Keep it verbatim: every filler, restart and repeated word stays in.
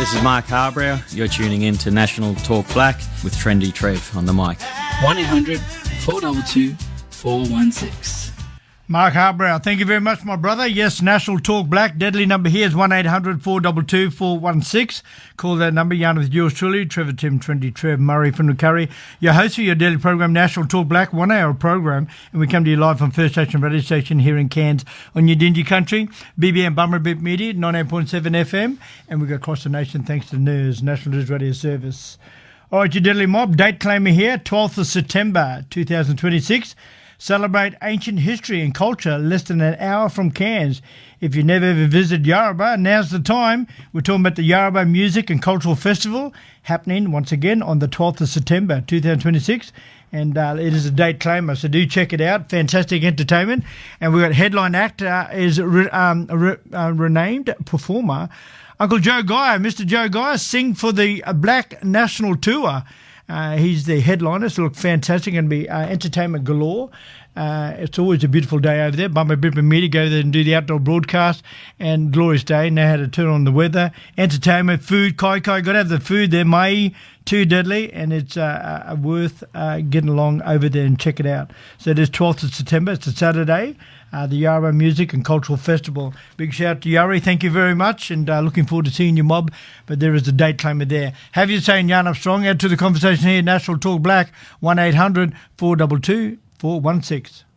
This is Mark Harbrow. You're tuning in to National Talk Black with Trendy Trev on the mic. one eight hundred four two two four one six. Mark Harbrow, thank you very much, my brother. Yes, National Talk Black. Deadly number here is one eight hundred four two two four one six. Call that number. Yarn with yours truly, Trevor Tim, Trendy Trev, Murray from Curry. Your host for your daily program, National Talk Black, one hour program. And we come to you live from First Station Radio Station here in Cairns on your Dingy Country. B B M Bummerbip Media, ninety-eight point seven F M. And we go across the nation thanks to N E R S, National News Radio Service. All right, your deadly mob. Date claimer here, twelfth of September two thousand twenty-six. Celebrate ancient history and culture less than an hour from Cairns. If you never ever visited Yarrabah, now's the time. We're talking about the Yarrabah Music and Cultural Festival happening once again on the twelfth of September two thousand twenty-six. And uh, it is a date claimer, so do check it out. Fantastic entertainment. And we've got headline act uh, is re- um, re- uh, renamed performer Uncle Joe Geyer. Mister Joe Geyer sing for the Black National Tour. Uh, he's the headliner, so look fantastic, and be uh, entertainment galore. Uh, it's always a beautiful day over there. Bumper Bipper Media, go there and do the outdoor broadcast, and glorious day. Know how to turn on the weather, entertainment, food, kai kai. Got to have the food there, mai, too deadly, and it's uh, uh, worth uh, getting along over there and check it out. So it is twelfth of September. It's a Saturday. Uh, the Yarrabah Music and Cultural Festival. Big shout out to Yari. Thank you very much, and uh, looking forward to seeing your mob. But there is a date claimer there. Have you saying Yarn Up Strong? Add to the conversation here. National Talk Black, one eight hundred four two two four one six.